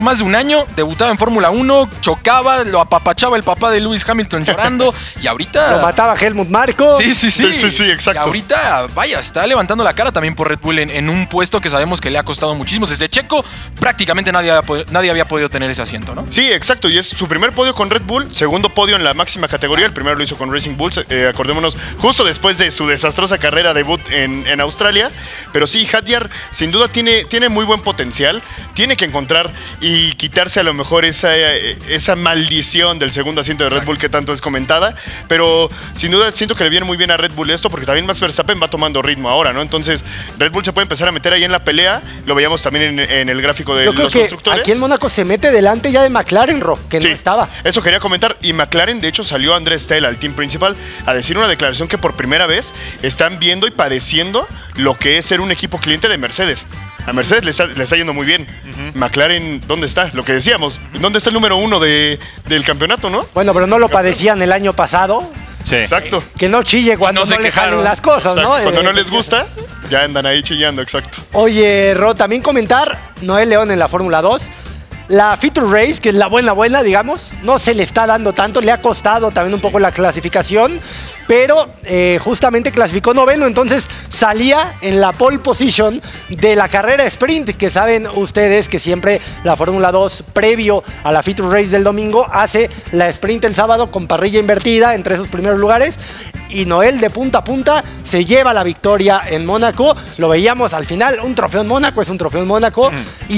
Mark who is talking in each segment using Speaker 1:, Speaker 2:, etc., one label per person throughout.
Speaker 1: más de un año, debutaba en Fórmula 1, chocaba, lo apapachaba el papá de Lewis Hamilton llorando y ahorita...
Speaker 2: Lo mataba Helmut Marko.
Speaker 1: Sí,
Speaker 3: exacto.
Speaker 1: Y ahorita, vaya, está levantando la cara también por Red Bull en un puesto que sabemos que le ha costado muchísimo. Desde Checo, prácticamente nadie había podido tener ese asiento, ¿no?
Speaker 3: Sí, exacto, y es su primer podio con Red Bull, segundo podio en la máxima categoría, el primero lo hizo con Racing Bulls, acordémonos, justo después de su desastrosa carrera debut en Australia, pero sí, Hadjar sin duda tiene muy buen potencial, tiene que encontrar y quitarse a lo mejor esa maldición del segundo asiento de Red Bull que tanto es comentada, pero sin duda siento que le viene muy bien a Red Bull esto, porque también Max Verstappen va tomando ritmo ahora, ¿no? Entonces Red Bull se puede empezar a meter ahí en la pelea, lo veíamos también en el gráfico de los constructores.
Speaker 2: Aquí en Mónaco se mete delante ya de McLaren, que no estaba.
Speaker 3: Eso quería comentar, y McLaren de hecho salió André Stell al team principal a decir una declaración que por primera vez están viendo y padeciendo lo que es ser un equipo cliente de Mercedes. A Mercedes le está yendo muy bien. McLaren, ¿dónde está? Lo que decíamos, ¿dónde está el número 1 del campeonato, no?
Speaker 2: Bueno, pero no lo padecían el año pasado.
Speaker 4: Sí.
Speaker 3: Exacto.
Speaker 2: Que no chille cuando no le salen las cosas,
Speaker 3: exacto.
Speaker 2: ¿no?
Speaker 3: Cuando no les gusta, ya andan ahí chillando, exacto.
Speaker 2: Oye, Ro, también comentar, Noel León en la Fórmula 2. La Feature Race, que es la buena, digamos, no se le está dando tanto, le ha costado también un poco la clasificación, pero justamente clasificó noveno, entonces salía en la pole position de la carrera sprint, que saben ustedes que siempre la Fórmula 2, previo a la Feature Race del domingo, hace la sprint el sábado con parrilla invertida entre esos primeros lugares. Y Noel de punta a punta se lleva la victoria en Mónaco. Lo veíamos al final, un trofeo en Mónaco es un trofeo en Mónaco. Y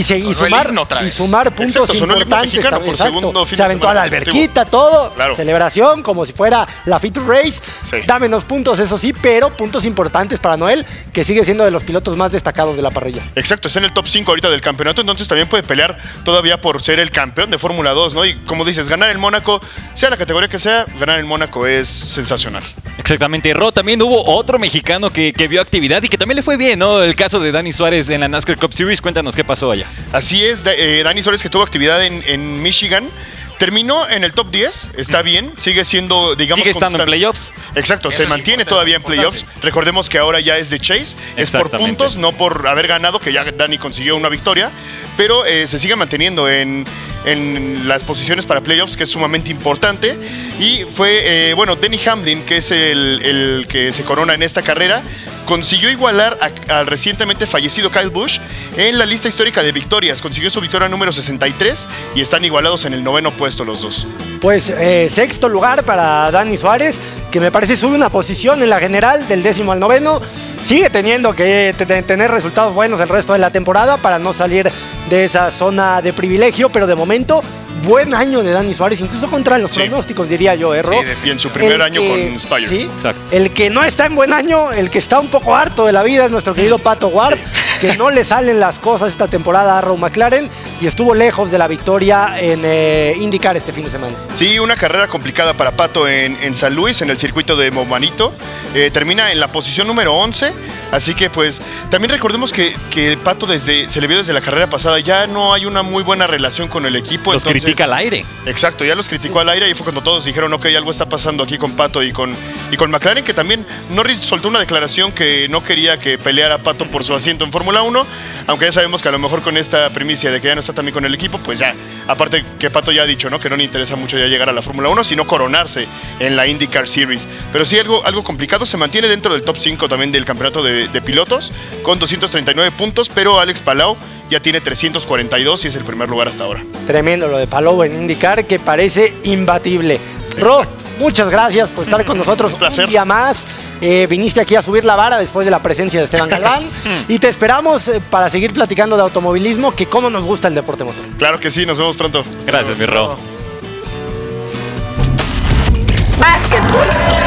Speaker 2: sumar puntos importantes. Se aventó a la alberquita, todo.
Speaker 3: Claro.
Speaker 2: Celebración como si fuera la Feature Race. Sí. Da menos puntos, eso sí, pero puntos importantes para Noel, que sigue siendo de los pilotos más destacados de la parrilla.
Speaker 3: Exacto, está en el top 5 ahorita del campeonato, entonces también puede pelear todavía por ser el campeón de Fórmula 2, ¿no? Y como dices, ganar en Mónaco, sea la categoría que sea, ganar en Mónaco es sensacional.
Speaker 4: Exactamente, Ro, también hubo otro mexicano que vio actividad y que también le fue bien, ¿no? El caso de Dani Suárez en la NASCAR Cup Series, cuéntanos qué pasó allá.
Speaker 3: Así es, Dani Suárez, que tuvo actividad en Michigan. Terminó en el top 10, está bien, sigue siendo, digamos...
Speaker 4: Sigue estando en playoffs.
Speaker 3: Exacto, se mantiene todavía en playoffs. Recordemos que ahora ya es de Chase, es por puntos, no por haber ganado, que ya Dani consiguió una victoria, pero se sigue manteniendo en las posiciones para playoffs, que es sumamente importante. Y fue, Denny Hamlin, que es el que se corona en esta carrera, consiguió igualar al recientemente fallecido Kyle Busch en la lista histórica de victorias. Consiguió su victoria número 63 y están igualados en el 9º puesto los dos.
Speaker 2: Pues sexto lugar para Dani Suárez, que me parece sube una posición en la general del 10º al 9º. Sigue teniendo que tener resultados buenos el resto de la temporada para no salir de esa zona de privilegio, pero de momento buen año de Dani Suárez, incluso contra los pronósticos, diría yo, ¿Ro?
Speaker 3: Sí, y en su primer año con Spire.
Speaker 2: Sí, exacto. El que no está en buen año, el que está un poco harto de la vida es nuestro querido Pato Ward, que no le salen las cosas esta temporada a Arrow McLaren y estuvo lejos de la victoria en IndyCar este fin de semana.
Speaker 3: Sí, una carrera complicada para Pato en San Luis, en el circuito de Momanito. Termina en la posición número 11, así que pues también recordemos que Pato se le vio desde la carrera pasada, ya no hay una muy buena relación con el equipo.
Speaker 4: Los critica al aire.
Speaker 3: Exacto, ya los criticó al aire y fue cuando todos dijeron, ok, algo está pasando aquí con Pato y con McLaren, que también Norris soltó una declaración que no quería que peleara Pato por su asiento en Fórmula 1, aunque ya sabemos que a lo mejor con esta primicia de que ya no está también con el equipo, pues ya, aparte que Pato ya ha dicho, ¿no?, que no le interesa mucho ya llegar a la Fórmula 1, sino coronarse en la IndyCar Series. Pero sí, algo complicado, se mantiene dentro del top 5 también del campeonato de pilotos, con 239 puntos, pero Alex Palou ya tiene 342 y es el primer lugar hasta ahora.
Speaker 2: Tremendo lo de Palou en IndyCar, que parece imbatible. Ro, muchas gracias por estar con nosotros un día más. Viniste aquí a subir la vara después de la presencia de Esteban Galván y te esperamos para seguir platicando de automovilismo, que cómo nos gusta el deporte motor.
Speaker 3: Claro que sí, nos vemos pronto.
Speaker 4: Gracias, mi Ro.
Speaker 5: Básquetbol.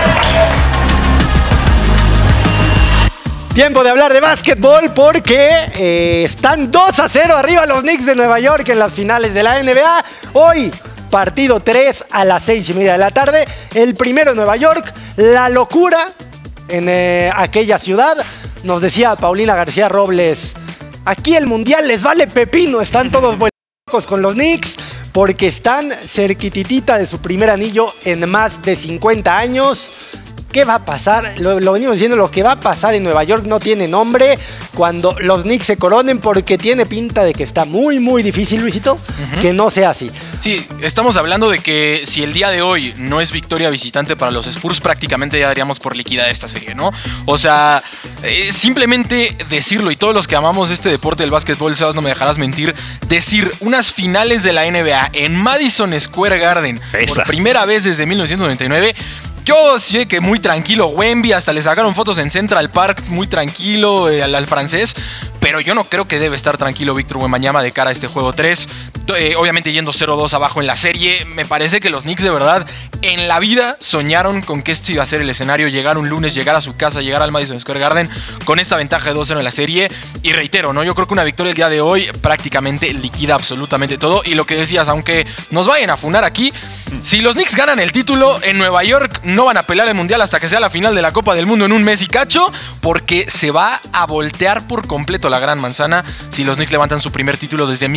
Speaker 2: Tiempo de hablar de básquetbol porque están 2-0 arriba los Knicks de Nueva York en las finales de la NBA. Hoy, partido 3 a las 6:30 de la tarde. El primero en Nueva York. La locura en aquella ciudad. Nos decía Paulina García Robles, aquí el mundial les vale pepino. Están todos buenos con los Knicks porque están cerquititita de su primer anillo en más de 50 años. ¿Qué va a pasar? Lo venimos diciendo, lo que va a pasar en Nueva York no tiene nombre cuando los Knicks se coronen, porque tiene pinta de que está muy, muy difícil, Luisito, que no sea así.
Speaker 1: Sí, estamos hablando de que si el día de hoy no es victoria visitante para los Spurs, prácticamente ya daríamos por liquidada esta serie, ¿no? O sea, simplemente decirlo, y todos los que amamos este deporte del básquetbol, Sebas, no me dejarás mentir, decir unas finales de la NBA en Madison Square Garden por primera vez desde 1999... Yo sé que muy tranquilo Wemby, hasta le sacaron fotos en Central Park, muy tranquilo al francés, pero yo no creo que debe estar tranquilo Víctor Wembanyama de cara a este juego 3. Obviamente yendo 0-2 abajo en la serie, me parece que los Knicks de verdad en la vida soñaron con que este iba a ser el escenario, llegar un lunes, llegar a su casa, llegar al Madison Square Garden con esta ventaja de 2-0 en la serie. Y reitero, ¿no? Yo creo que una victoria el día de hoy prácticamente liquida absolutamente todo. Y lo que decías, aunque nos vayan a funar aquí, si los Knicks ganan el título en Nueva York, no van a pelear el mundial hasta que sea la final de la Copa del Mundo en un mes y cacho, porque se va a voltear por completo la gran manzana si los Knicks levantan su primer título desde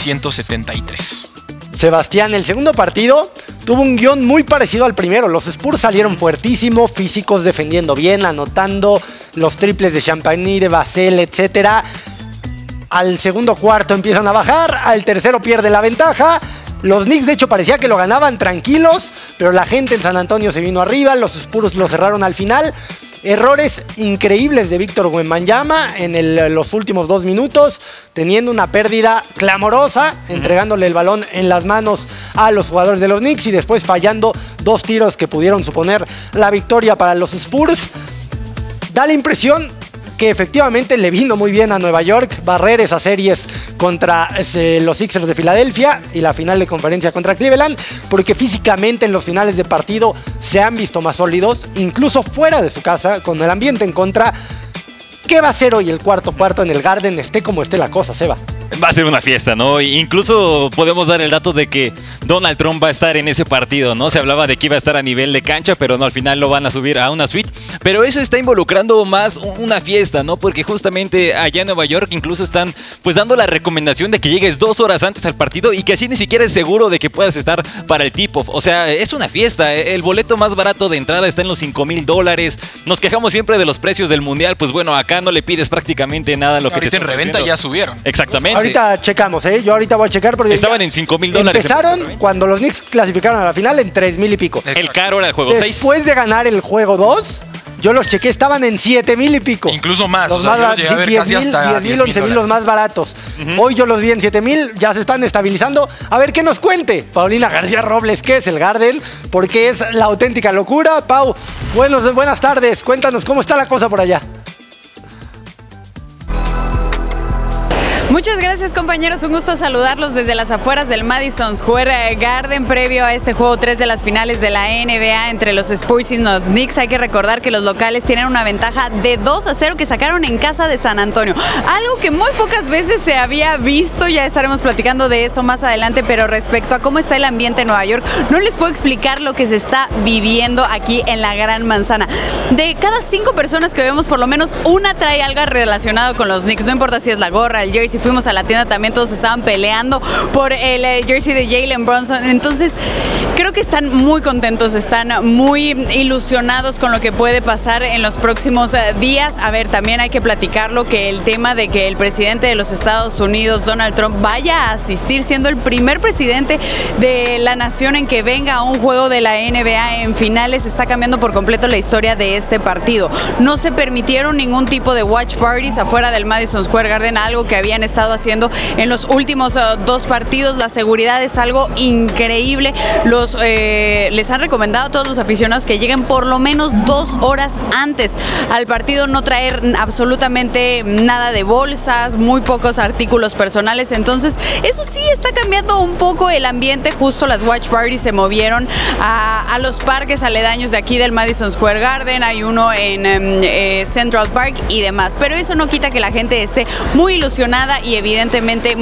Speaker 1: 1973.
Speaker 2: Sebastián, el segundo partido tuvo un guión muy parecido al primero. Los Spurs salieron fuertísimos, físicos, defendiendo bien, anotando los triples de Champagny, de Vassell, etc. Al segundo cuarto empiezan a bajar, al tercero pierde la ventaja. Los Knicks, de hecho, parecía que lo ganaban tranquilos, pero la gente en San Antonio se vino arriba, los Spurs lo cerraron al final. Errores increíbles de Víctor Wembanyama en los últimos 2 minutos, teniendo una pérdida clamorosa, entregándole el balón en las manos a los jugadores de los Knicks y después fallando 2 tiros que pudieron suponer la victoria para los Spurs. Da la impresión que efectivamente le vino muy bien a Nueva York barrer esas series contra los Sixers de Filadelfia y la final de conferencia contra Cleveland, porque físicamente en los finales de partido se han visto más sólidos, incluso fuera de su casa, con el ambiente en contra. ¿Qué va a ser hoy el cuarto en el Garden, esté como esté la cosa, Seba?
Speaker 4: Va a ser una fiesta, ¿no? Incluso podemos dar el dato de que Donald Trump va a estar en ese partido, ¿no? Se hablaba de que iba a estar a nivel de cancha, pero no, al final lo van a subir a una suite. Pero eso está involucrando más una fiesta, ¿no? Porque justamente allá en Nueva York incluso están pues dando la recomendación de que llegues 2 horas antes al partido y que así ni siquiera es seguro de que puedas estar para el tip-off. O sea, es una fiesta. El boleto más barato de entrada está en los $5,000. Nos quejamos siempre de los precios del mundial. Pues bueno, acá no le pides prácticamente nada a lo que te
Speaker 1: ahorita en reventa ya subieron.
Speaker 4: Exactamente.
Speaker 2: Ahorita checamos, ¿eh? Yo ahorita voy a checar porque
Speaker 4: estaban en $5,000.
Speaker 2: Empezaron cuando los Knicks clasificaron a la final en 3,000 y pico.
Speaker 4: El caro era el juego 6.
Speaker 2: Después de ganar el juego 2, yo los chequé, estaban en 7,000 y pico.
Speaker 1: Incluso más.
Speaker 2: Los
Speaker 1: o sea,
Speaker 2: más
Speaker 1: yo llegué a ver
Speaker 2: 10,000,
Speaker 1: casi hasta
Speaker 2: 10,000, 11,000 los más baratos. Hoy yo los vi en 7,000, ya se están estabilizando. A ver, ¿qué nos cuente Paulina García Robles? ¿Qué es el Garden? Porque es la auténtica locura. Pau, buenas tardes. Cuéntanos cómo está la cosa por allá.
Speaker 6: Muchas gracias, compañeros, un gusto saludarlos desde las afueras del Madison Square Garden previo a este juego 3 de las finales de la NBA entre los Spurs y los Knicks. Hay que recordar que los locales tienen una ventaja de 2-0 que sacaron en casa de San Antonio, algo que muy pocas veces se había visto. Ya estaremos platicando de eso más adelante, pero respecto a cómo está el ambiente en Nueva York, no les puedo explicar lo que se está viviendo aquí en la Gran Manzana. De cada 5 personas que vemos, por lo menos una trae algo relacionado con los Knicks, no importa si es la gorra, el jersey. Fuimos a la tienda, también todos estaban peleando por el jersey de Jalen Brunson. Entonces creo que están muy contentos, están muy ilusionados con lo que puede pasar en los próximos días. A ver, también hay que platicarlo, que el tema de que el presidente de los Estados Unidos, Donald Trump, vaya a asistir, siendo el primer presidente de la nación en que venga a un juego de la NBA en finales, está cambiando por completo la historia de este partido. No se permitieron ningún tipo de watch parties afuera del Madison Square Garden, algo que habían estado haciendo en los últimos 2 partidos. La seguridad es algo increíble. Les han recomendado a todos los aficionados que lleguen por lo menos 2 horas antes al partido, no traer absolutamente nada de bolsas, muy pocos artículos personales. Entonces eso sí está cambiando un poco el ambiente. Justo las watch parties se movieron a los parques aledaños de aquí del Madison Square Garden. Hay uno en Central Park y demás, pero eso no quita que la gente esté muy ilusionada y evidentemente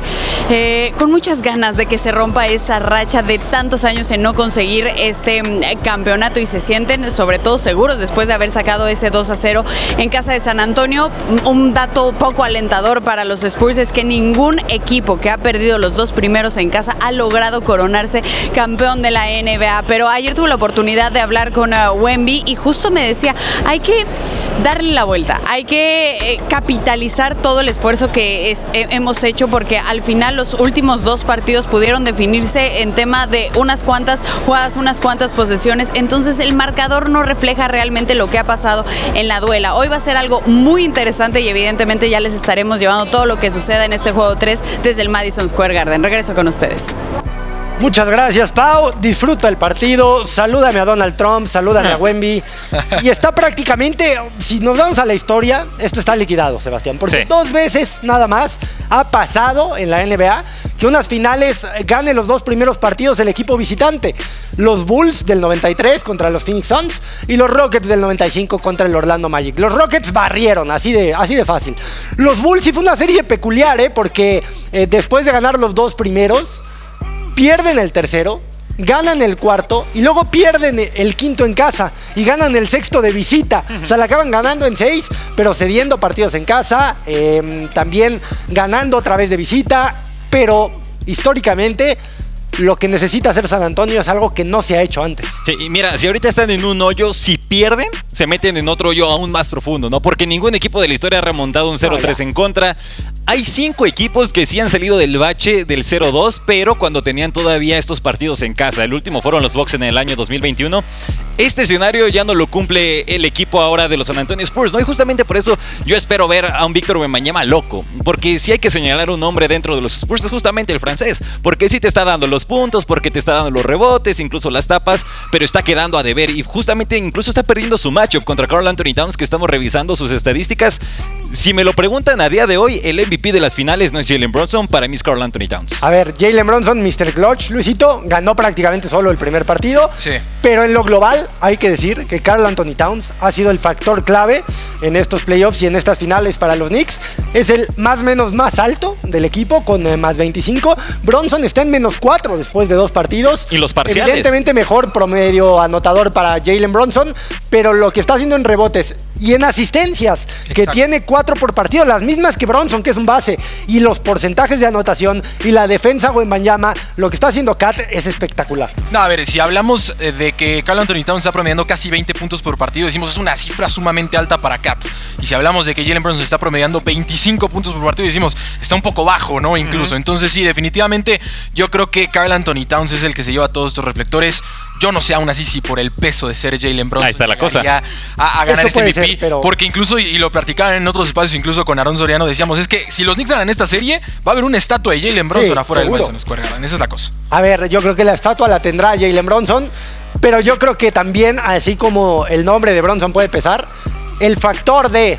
Speaker 6: con muchas ganas de que se rompa esa racha de tantos años en no conseguir este campeonato y se sienten sobre todo seguros después de haber sacado ese 2-0 en casa de San Antonio. Un dato poco alentador para los Spurs es que ningún equipo que ha perdido los 2 primeros en casa ha logrado coronarse campeón de la NBA, pero ayer tuve la oportunidad de hablar con Wemby y justo me decía, hay que darle la vuelta, hay que capitalizar todo el esfuerzo que hemos hecho, porque al final los últimos 2 partidos pudieron definirse en tema de unas cuantas jugadas, unas cuantas posesiones, entonces el marcador no refleja realmente lo que ha pasado en la duela. Hoy va a ser algo muy interesante y evidentemente ya les estaremos llevando todo lo que suceda en este juego 3 desde el Madison Square Garden. Regreso con ustedes.
Speaker 2: Muchas gracias, Pau. Disfruta el partido. Salúdame a Donald Trump, salúdame a Wemby. Y está prácticamente, si nos vamos a la historia, esto está liquidado, Sebastián. Porque 2 veces nada más ha pasado en la NBA que unas finales gane los 2 primeros partidos el equipo visitante. Los Bulls del 93 contra los Phoenix Suns y los Rockets del 95 contra el Orlando Magic. Los Rockets barrieron, así de fácil. Los Bulls sí fue una serie peculiar, porque después de ganar los 2 primeros, pierden el tercero, ganan el cuarto y luego pierden el quinto en casa y ganan el sexto de visita. O sea, la acaban ganando en 6, pero cediendo partidos en casa, también ganando otra vez de visita, pero históricamente lo que necesita hacer San Antonio es algo que no se ha hecho antes.
Speaker 4: Sí, y mira, si ahorita están en un hoyo, si pierden, se meten en otro hoyo aún más profundo, ¿no? Porque ningún equipo de la historia ha remontado un 0-3 en contra. Hay 5 equipos que sí han salido del bache del 0-2, pero cuando tenían todavía estos partidos en casa. El último fueron los Bucks en el año 2021. Este escenario ya no lo cumple el equipo ahora de los San Antonio Spurs, ¿no? Y justamente por eso yo espero ver a un Víctor Wembanyama loco. Porque si hay que señalar un nombre dentro de los Spurs es justamente el francés. Porque sí te está dando los puntos, porque te está dando los rebotes, incluso las tapas, pero está quedando a deber. Y justamente incluso está perdiendo su matchup contra Karl Anthony Towns, que estamos revisando sus estadísticas. Si me lo preguntan a día de hoy, el MVP de las finales no es Jalen Brunson, para mí es Karl Anthony Towns.
Speaker 2: A ver, Jalen Brunson, Mr. Clutch, Luisito, ganó prácticamente solo el primer partido.
Speaker 1: Sí.
Speaker 2: Pero en lo global hay que decir que Karl Anthony Towns ha sido el factor clave en estos playoffs y en estas finales para los Knicks. Es el más alto del equipo con más 25. Brunson está en -4 después de 2 partidos.
Speaker 4: Y los parciales.
Speaker 2: Evidentemente mejor promedio anotador para Jalen Brunson, pero lo que está haciendo en rebotes y en asistencias, que tiene 4 por partido, las mismas que Brunson, que es un base, y los porcentajes de anotación y la defensa Wembanyama, lo que está haciendo Cat es espectacular.
Speaker 1: No, a ver, si hablamos de que Karl Anthony Towns está promediando casi 20 puntos por partido, decimos es una cifra sumamente alta para Cat. Y si hablamos de que Jalen Brunson está promediando 25 puntos por partido, decimos está un poco bajo, ¿no? Incluso. Entonces sí, definitivamente yo creo que Karl Anthony Towns es el que se lleva todos estos reflectores. Yo no sé aún así si por el peso de ser Jalen Brunson
Speaker 4: ahí está la cosa.
Speaker 1: A ganar ese MVP.
Speaker 2: Ser, pero...
Speaker 1: Porque incluso, y lo platicaban en otros espacios, incluso con Aaron Soriano, decíamos, es que si los Knicks ganan esta serie, va a haber una estatua de Jalen Brunson afuera del Madison Square Garden. Esa es la cosa.
Speaker 2: A ver, yo creo que la estatua la tendrá Jalen Brunson, pero yo creo que también, así como el nombre de Brunson puede pesar, el factor de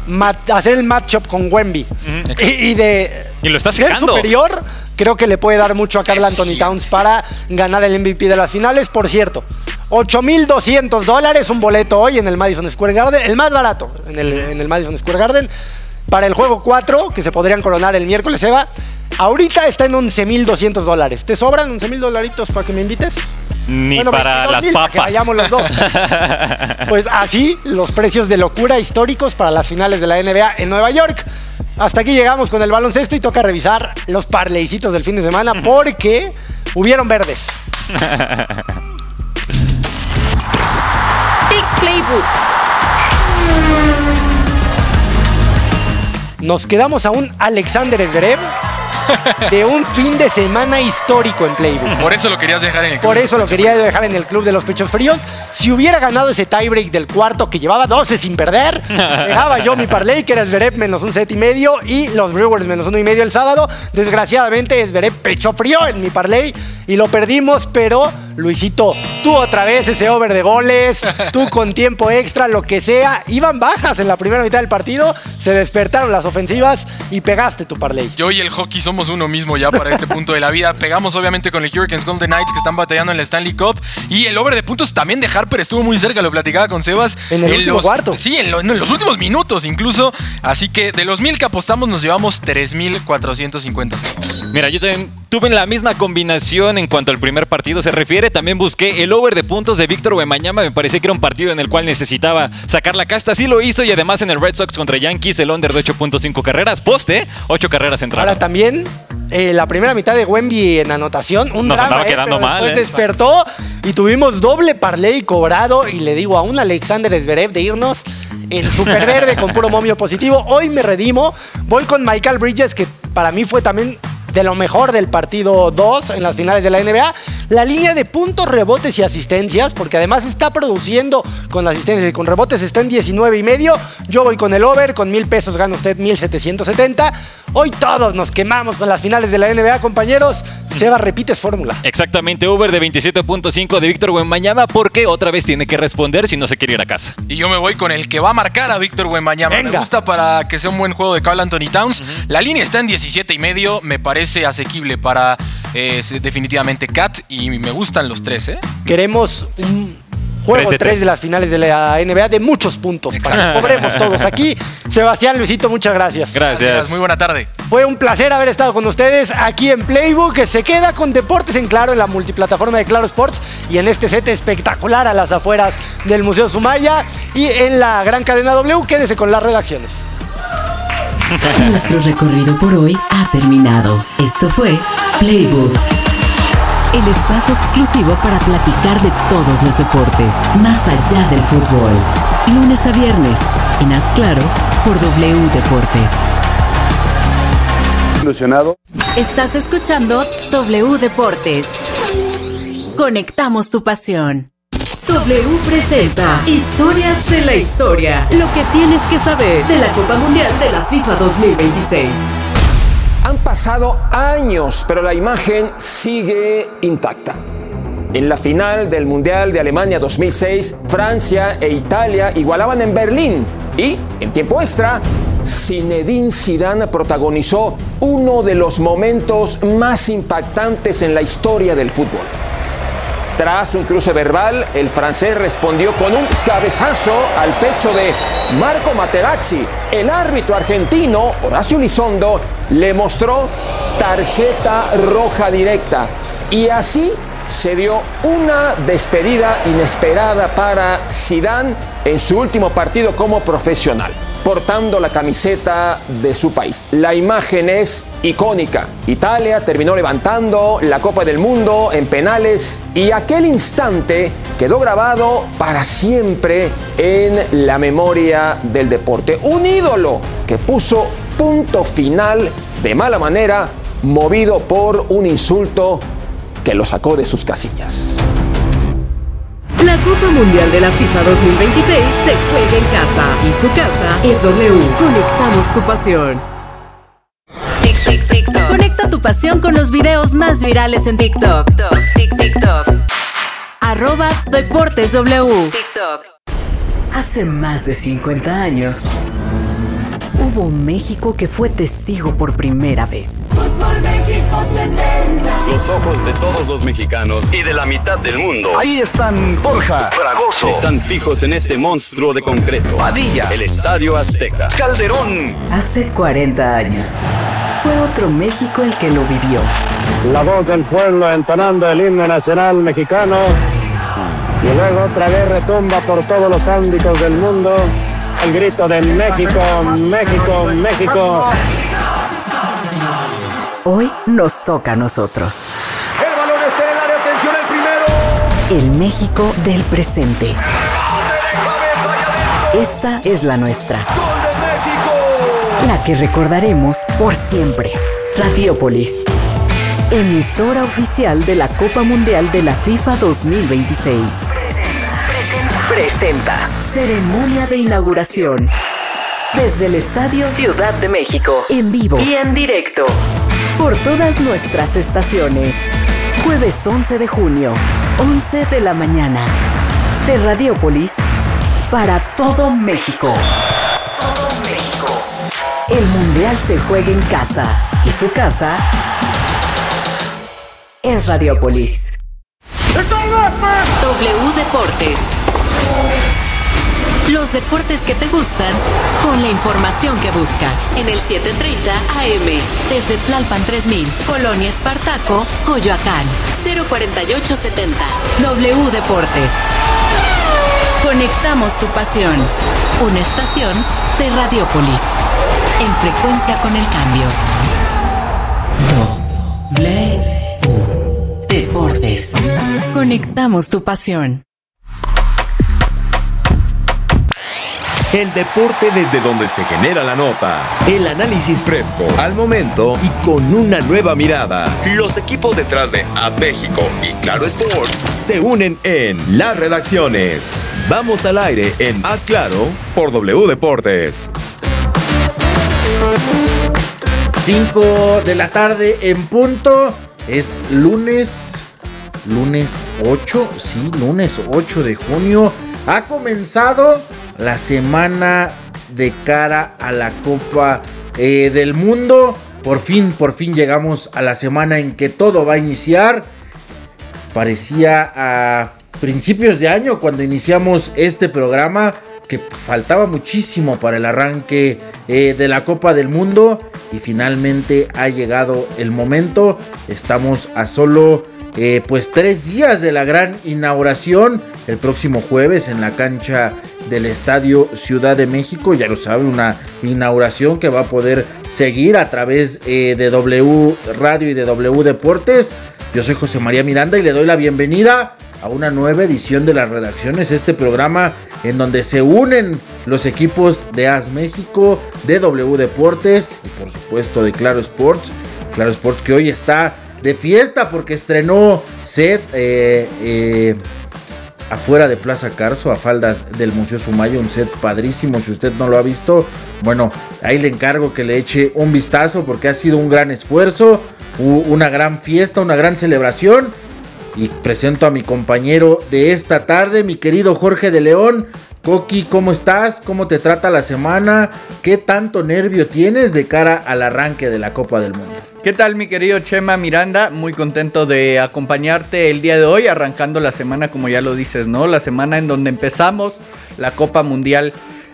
Speaker 2: hacer el matchup con Wemby y
Speaker 4: lo está
Speaker 2: ser
Speaker 4: secando.
Speaker 2: superior, creo que le puede dar mucho a Karl Anthony Towns para ganar el MVP de las finales. Por cierto, $8,200 un boleto hoy en el Madison Square Garden, el más barato en el Madison Square Garden, para el juego 4, que se podrían coronar el miércoles, Eva. Ahorita está en $11,200. ¿Te sobran $11,000 para que me invites?
Speaker 4: Ni para las papas.
Speaker 2: Para que vayamos los dos. Pues así, los precios de locura históricos para las finales de la NBA en Nueva York. Hasta aquí llegamos con el baloncesto y toca revisar los parleycitos del fin de semana porque hubieron verdes.
Speaker 5: Big Playbook.
Speaker 2: Nos quedamos a un Alexander Zverev de un fin de semana histórico en Playbook.
Speaker 1: Por eso lo querías dejar en el club.
Speaker 2: Por eso lo quería dejar en el club de los pechos fríos. Si hubiera ganado ese tiebreak del cuarto que llevaba 12 sin perder, dejaba yo mi parlay, que era Zverev menos un set y medio y los Brewers menos 1.5 el sábado. Desgraciadamente Zverev pecho frío en mi parlay y lo perdimos, pero Luisito, tú otra vez ese over de goles, tú con tiempo extra, lo que sea. Iban bajas en la primera mitad del partido, se despertaron las ofensivas y pegaste tu parlay.
Speaker 1: Yo y el hockey somos uno mismo ya para este punto de la vida. Pegamos obviamente con el Hurricanes Golden Knights que están batallando en la Stanley Cup. Y el over de puntos también de Harper estuvo muy cerca, lo platicaba con Sebas.
Speaker 2: En el último cuarto.
Speaker 1: Sí, en los últimos minutos incluso. Así que de los 1,000 que apostamos nos llevamos 3,450.
Speaker 4: Mira, yo también tuve la misma combinación en cuanto al primer partido se refiere. También busqué el over de puntos de Víctor Wembanyama. Me parecía que era un partido en el cual necesitaba sacar la casta. Sí lo hizo y además en el Red Sox contra Yankees el under de 8.5 carreras. Poste, 8 carreras entradas.
Speaker 2: Ahora también la primera mitad de Wemby en anotación, un
Speaker 4: Nos
Speaker 2: drama,
Speaker 4: andaba quedando
Speaker 2: pero
Speaker 4: mal,
Speaker 2: después despertó y tuvimos doble parlay cobrado y le digo a un Alexander Zverev de irnos en super verde con puro momio positivo. Hoy me redimo, voy con Michael Bridges, que para mí fue también de lo mejor del partido 2 en las finales de la NBA. La línea de puntos, rebotes y asistencias, porque además está produciendo con asistencias y con rebotes, está en 19.5. Yo voy con el over, con $1,000 gana usted 1,770. Hoy todos nos quemamos con las finales de la NBA, compañeros. Seba, repites fórmula.
Speaker 4: Exactamente, over de 27.5 de Víctor Wembanyama, porque otra vez tiene que responder si no se quiere ir a casa.
Speaker 1: Y yo me voy con el que va a marcar a Víctor Wembanyama.
Speaker 2: Venga.
Speaker 1: Me gusta para que sea un buen juego de Karl Anthony Towns. La línea está en 17.5, me parece asequible para definitivamente Cat y me gustan los 3, ¿eh?
Speaker 2: Queremos un juego 3 de las finales de la NBA de muchos puntos. Para que cobremos todos aquí. Sebastián, Luisito, muchas gracias.
Speaker 4: Gracias.
Speaker 1: Muy buena tarde.
Speaker 2: Fue un placer haber estado con ustedes aquí en Playbook, que se queda con Deportes en Claro en la multiplataforma de Claro Sports y en este set espectacular a las afueras del Museo Sumaya y en la gran cadena W. Quédese con las redacciones.
Speaker 7: Nuestro recorrido por hoy ha terminado. Esto fue Playbook, el espacio exclusivo para platicar de todos los deportes, más allá del fútbol. Lunes a viernes, en Haz Claro, por W Deportes.
Speaker 8: Ilusionado.
Speaker 7: Estás escuchando W Deportes. Conectamos tu pasión. W presenta Historias de la Historia. Lo que tienes que saber de la Copa Mundial de la FIFA 2026.
Speaker 9: Han pasado años, pero la imagen sigue intacta. En la final del Mundial de Alemania 2006, Francia e Italia igualaban en Berlín. Y, en tiempo extra, Zinedine Zidane protagonizó uno de los momentos más impactantes en la historia del fútbol. Tras un cruce verbal, el francés respondió con un cabezazo al pecho de Marco Materazzi. El árbitro argentino, Horacio Elizondo, le mostró tarjeta roja directa. Y así se dio una despedida inesperada para Zidane en su último partido como profesional, portando la camiseta de su país. La imagen es icónica. Italia terminó levantando la Copa del Mundo en penales y aquel instante quedó grabado para siempre en la memoria del deporte. Un ídolo que puso punto final de mala manera, movido por un insulto que lo sacó de sus casillas.
Speaker 7: La Copa Mundial de la FIFA 2026 se juega en casa y su casa es W. Conectamos tu pasión. TikTok. Conecta tu pasión con los videos más virales en TikTok. TikTok. @DeportesW. TikTok. Hace más de 50 años hubo un México que fue testigo por primera vez.
Speaker 10: Fútbol México 70.
Speaker 8: Los ojos de todos los mexicanos y de la mitad del mundo.
Speaker 11: Ahí están Borja,
Speaker 8: Fragoso. Están fijos en este monstruo de concreto.
Speaker 11: Padilla,
Speaker 8: El Estadio Azteca.
Speaker 11: Calderón.
Speaker 7: Hace 40 años fue otro México el que lo vivió.
Speaker 12: La voz del pueblo entonando el himno nacional mexicano y luego otra vez retumba por todos los ámbitos del mundo el grito de México, México, México.
Speaker 7: Hoy nos toca a nosotros.
Speaker 11: El balón está en el área, atención el primero.
Speaker 7: El México del presente. Esta es la nuestra.
Speaker 11: ¡Gol de México!
Speaker 7: La que recordaremos por siempre. Radiópolis, emisora oficial de la Copa Mundial de la FIFA 2026. Presenta ceremonia de inauguración desde el Estadio Ciudad de México, en vivo y en directo por todas nuestras estaciones. Jueves 11 de junio, 11 de la mañana. De Radiopolis para todo México. Todo México. El Mundial se juega en casa y su casa es Radiopolis.
Speaker 13: W Deportes. Los deportes que te gustan con la información que buscas en el 7:30 AM desde Tlalpan 3000, Colonia Espartaco, Coyoacán, 04870. W Deportes. Conectamos tu pasión. Una estación de Radiopolis. En frecuencia con el cambio. W Deportes. Conectamos tu pasión.
Speaker 14: El deporte desde donde se genera la nota. El análisis fresco, al momento y con una nueva mirada. Los equipos detrás de AS México y Claro Sports se unen en las redacciones. Vamos al aire en Haz Claro por W Deportes.
Speaker 15: 5 de la tarde en punto. Es lunes 8, sí, lunes 8 de junio. Ha comenzado la semana de cara a la Copa del Mundo. Por fin llegamos a la semana en que todo va a iniciar. Parecía a principios de año cuando iniciamos este programa que faltaba muchísimo para el arranque de la Copa del Mundo y finalmente ha llegado el momento. Estamos a solo 3 días de la gran inauguración el próximo jueves en la cancha del Estadio Ciudad de México. Ya lo sabe, una inauguración que va a poder seguir a través de W Radio y de W Deportes. Yo soy José María Miranda y le doy la bienvenida a una nueva edición de las redacciones, este programa en donde se unen los equipos de AS México, de W Deportes y por supuesto de Claro Sports. Claro Sports que hoy está de fiesta porque estrenó set afuera de Plaza Carso, a faldas del Museo Sumaya, un set padrísimo. Si usted no lo ha visto, bueno, ahí le encargo que le eche un vistazo porque ha sido un gran esfuerzo, una gran fiesta, una gran celebración. Y presento a mi compañero de esta tarde, mi querido Jorge de León. Coqui, ¿cómo estás? ¿Cómo te trata la semana? ¿Qué tanto nervio tienes de cara al arranque de la Copa del Mundo?
Speaker 16: ¿Qué tal, mi querido Chema Miranda? Muy contento de acompañarte el día de hoy, arrancando la semana, como ya lo dices, ¿no? La semana en donde empezamos la Copa Mundial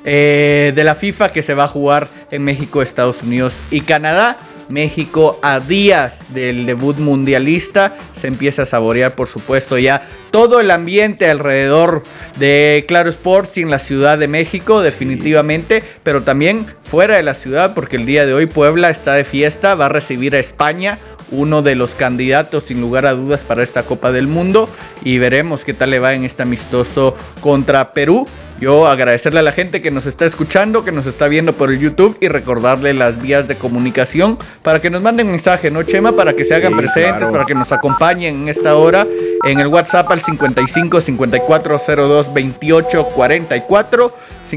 Speaker 16: de la FIFA, que se va a jugar en México, Estados Unidos y Canadá. México a días del debut mundialista, se empieza a saborear por supuesto ya todo el ambiente alrededor de Claro Sports y en la Ciudad de México, definitivamente, pero también fuera de la ciudad, porque el día de hoy Puebla está de fiesta, va a recibir a España, uno de los candidatos sin lugar a dudas para esta Copa del Mundo, y veremos qué tal le va en este amistoso contra Perú. Yo agradecerle a la gente que nos está escuchando, que nos está viendo por el YouTube y recordarle las vías de comunicación para que nos manden mensaje, ¿no, Chema? Para que se hagan presentes, claro, para que nos acompañen en esta hora en el WhatsApp al 55 54 02 28 44,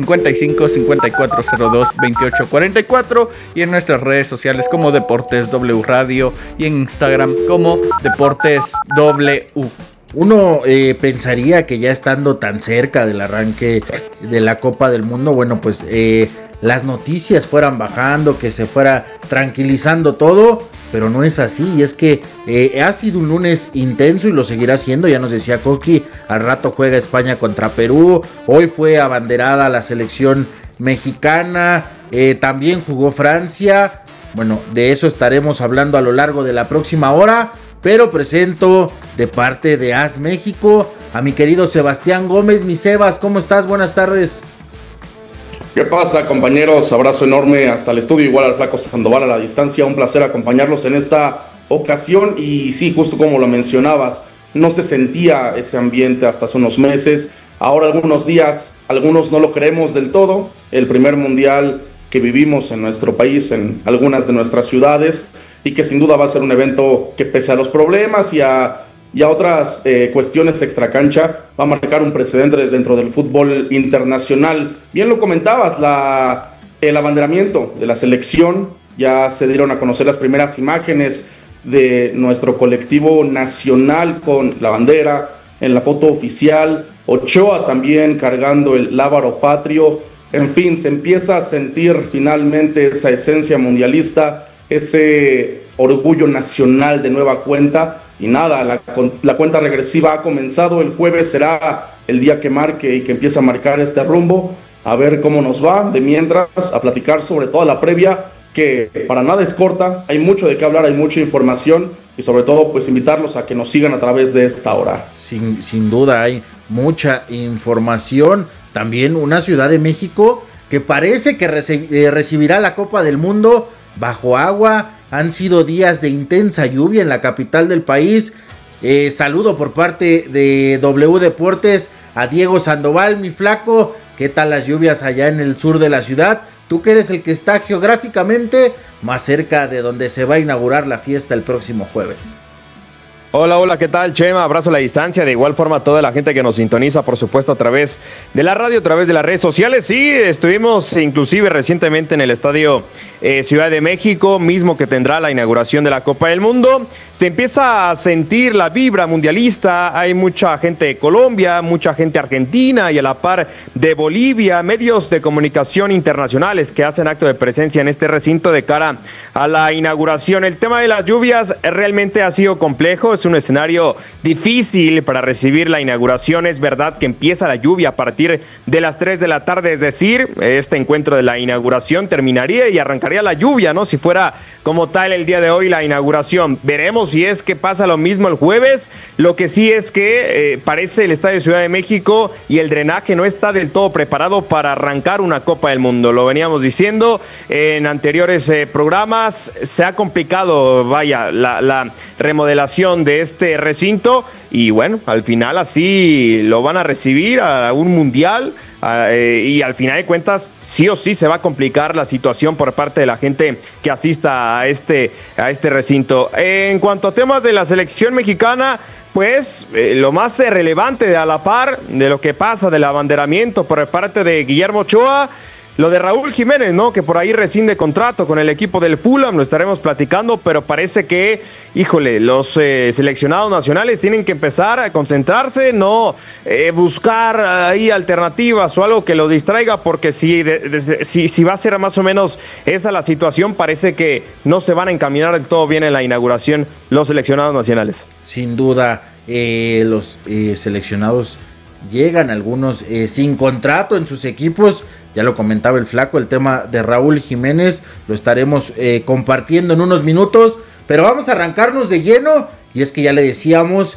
Speaker 16: 55 54 02 28 44 y en nuestras redes sociales como Deportes W Radio y en Instagram como Deportes W.
Speaker 15: Uno pensaría que ya estando tan cerca del arranque de la Copa del Mundo, bueno, pues las noticias fueran bajando, que se fuera tranquilizando todo, pero no es así. Y es que ha sido un lunes intenso y lo seguirá siendo. Ya nos decía Coqui, al rato juega España contra Perú, hoy fue abanderada la selección mexicana, también jugó Francia. Bueno, de eso estaremos hablando a lo largo de la próxima hora. Pero presento de parte de AS México a mi querido Sebastián Gómez. Mi Sebas, ¿cómo estás? Buenas tardes.
Speaker 17: ¿Qué pasa, compañeros? Abrazo enorme hasta el estudio, igual al Flaco Sandoval a la distancia. Un placer acompañarlos en esta ocasión. Y sí, justo como lo mencionabas, no se sentía ese ambiente hasta hace unos meses. Ahora algunos días, algunos no lo creemos del todo. El primer mundial que vivimos en nuestro país, en algunas de nuestras ciudades, y que sin duda va a ser un evento que, pese a los problemas y a otras cuestiones extracancha, va a marcar un precedente dentro del fútbol internacional. Bien lo comentabas, el abanderamiento de la selección, ya se dieron a conocer las primeras imágenes de nuestro colectivo nacional con la bandera, en la foto oficial, Ochoa también cargando el lábaro patrio. En fin, se empieza a sentir finalmente esa esencia mundialista, ese orgullo nacional de nueva cuenta. Y nada, la cuenta regresiva ha comenzado. El jueves será el día que marque y que empiece a marcar este rumbo. A ver cómo nos va. De mientras, a platicar sobre toda la previa, que para nada es corta. Hay mucho de qué hablar, hay mucha información. Y sobre todo, pues invitarlos a que nos sigan a través de esta hora.
Speaker 15: Sin duda, hay mucha información. También una Ciudad de México que parece que recibirá la Copa del Mundo bajo agua. Han sido días de intensa lluvia en la capital del país. Saludo por parte de W Deportes a Diego Sandoval, mi flaco. ¿Qué tal las lluvias allá en el sur de la ciudad? Tú que eres el que está geográficamente más cerca de donde se va a inaugurar la fiesta el próximo jueves.
Speaker 18: Hola, ¿qué tal, Chema? Abrazo a la distancia, de igual forma a toda la gente que nos sintoniza, por supuesto, a través de la radio, a través de las redes sociales. Sí, estuvimos inclusive recientemente en el Estadio Ciudad de México, mismo que tendrá la inauguración de la Copa del Mundo. Se empieza a sentir la vibra mundialista, hay mucha gente de Colombia, mucha gente argentina y a la par de Bolivia, medios de comunicación internacionales que hacen acto de presencia en este recinto de cara a la inauguración. El tema de las lluvias realmente ha sido complejo. Es un escenario difícil para recibir la inauguración. Es verdad que empieza la lluvia a partir de las 3 de la tarde, es decir, este encuentro de la inauguración terminaría y arrancaría la lluvia, ¿no? Si fuera como tal el día de hoy la inauguración. Veremos si es que pasa lo mismo el jueves. Lo que sí es que parece el Estadio Ciudad de México y el drenaje no está del todo preparado para arrancar una Copa del Mundo. Lo veníamos diciendo en anteriores programas. Se ha complicado, la remodelación de este recinto y bueno, al final así lo van a recibir a un mundial y al final de cuentas sí o sí se va a complicar la situación por parte de la gente que asista a este recinto. En cuanto a temas de la selección mexicana, pues lo más relevante de a la par de lo que pasa del abanderamiento por parte de Guillermo Ochoa, lo de Raúl Jiménez, ¿no? Que por ahí rescinde contrato con el equipo del Fulham, lo estaremos platicando, pero parece que, híjole, los seleccionados nacionales tienen que empezar a concentrarse, no buscar ahí alternativas o algo que los distraiga, porque si va a ser más o menos esa la situación, parece que no se van a encaminar del todo bien en la inauguración los seleccionados nacionales.
Speaker 15: Sin duda, los seleccionados llegan algunos sin contrato en sus equipos. Ya lo comentaba el flaco, el tema de Raúl Jiménez, lo estaremos compartiendo en unos minutos, pero vamos a arrancarnos de lleno, y es que ya le decíamos,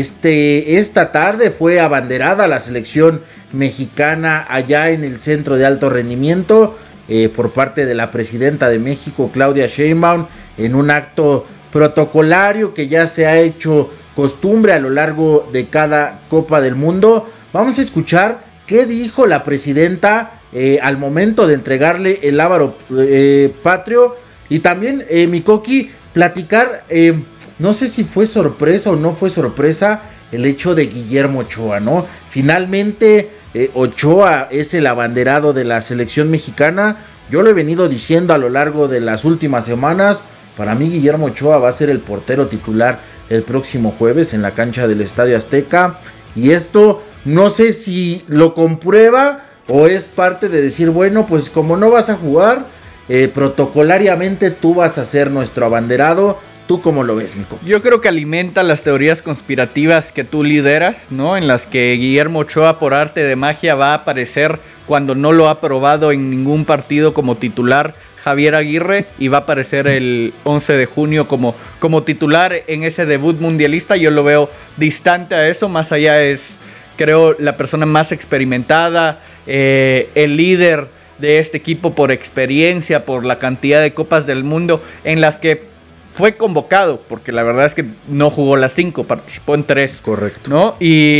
Speaker 15: esta tarde fue abanderada la selección mexicana allá en el Centro de Alto Rendimiento por parte de la presidenta de México, Claudia Sheinbaum, en un acto protocolario que ya se ha hecho costumbre a lo largo de cada Copa del Mundo. Vamos a escuchar qué dijo la presidenta al momento de entregarle el lábaro patrio, y también mi Coqui, platicar, no sé si fue sorpresa o no fue sorpresa el hecho de Guillermo Ochoa, ¿no? Finalmente Ochoa es el abanderado de la selección mexicana. Yo lo he venido diciendo a lo largo de las últimas semanas, para mí Guillermo Ochoa va a ser el portero titular el próximo jueves en la cancha del Estadio Azteca, y esto no sé si lo comprueba o es parte de decir, bueno, pues como no vas a jugar, protocolariamente tú vas a ser nuestro abanderado. ¿Tú cómo lo ves, Mico?
Speaker 16: Yo creo que alimenta las teorías conspirativas que tú lideras, ¿no? En las que Guillermo Ochoa, por arte de magia, va a aparecer cuando no lo ha probado en ningún partido como titular Javier Aguirre, y va a aparecer el 11 de junio como titular en ese debut mundialista. Yo lo veo distante a eso, más allá es, creo, la persona más experimentada, el líder de este equipo por experiencia, por la cantidad de Copas del Mundo en las que fue convocado, porque la verdad es que no jugó las 5, participó en 3.
Speaker 15: Correcto.
Speaker 16: ¿No?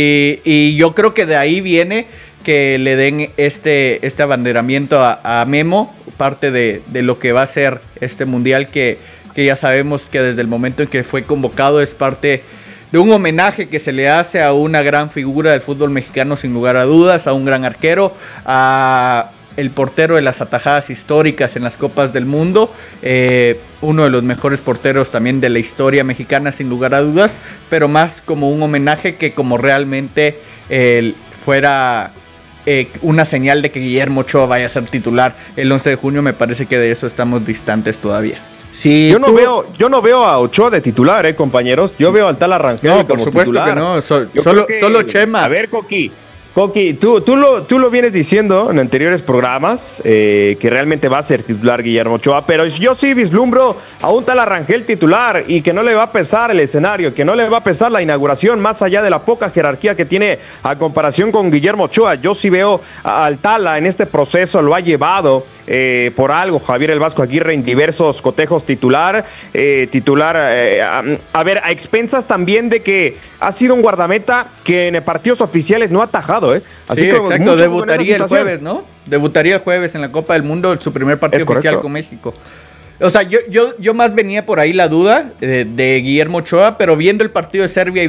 Speaker 16: Y yo creo que de ahí viene que le den este abanderamiento a Memo, parte de lo que va a ser este mundial que ya sabemos que desde el momento en que fue convocado es parte de un homenaje que se le hace a una gran figura del fútbol mexicano, sin lugar a dudas, a un gran arquero, a el portero de las atajadas históricas en las Copas del Mundo, uno de los mejores porteros también de la historia mexicana sin lugar a dudas, pero más como un homenaje que como realmente fuera una señal de que Guillermo Ochoa vaya a ser titular el 11 de junio. Me parece que de eso estamos distantes todavía.
Speaker 15: Sí,
Speaker 18: yo no veo a Ochoa de titular, compañeros. Yo veo al tal Rangel como
Speaker 16: por supuesto
Speaker 18: titular.
Speaker 16: que no. Solo Chema.
Speaker 18: A ver, Coqui, tú lo vienes diciendo en anteriores programas, que realmente va a ser titular Guillermo Ochoa, pero yo sí vislumbro a un tal Rangel titular y que no le va a pesar el escenario, que no le va a pesar la inauguración, más allá de la poca jerarquía que tiene a comparación con Guillermo Ochoa. Yo sí veo al Tala en este proceso, lo ha llevado por algo Javier El Vasco Aguirre en diversos cotejos titular, a ver, a expensas también de que ha sido un guardameta que en partidos oficiales no ha atajado, Así
Speaker 16: sí,
Speaker 18: que
Speaker 16: exacto, debutaría el jueves, ¿no? Debutaría el jueves en la Copa del Mundo, su primer partido oficial con México. O sea, yo más venía por ahí la duda de Guillermo Ochoa, pero viendo el partido de Serbia y